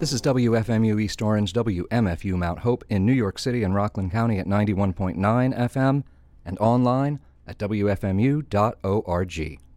This is WFMU East Orange, WMFU Mount Hope in New York City and Rockland County at 91.9 FM and online at WFMU.org.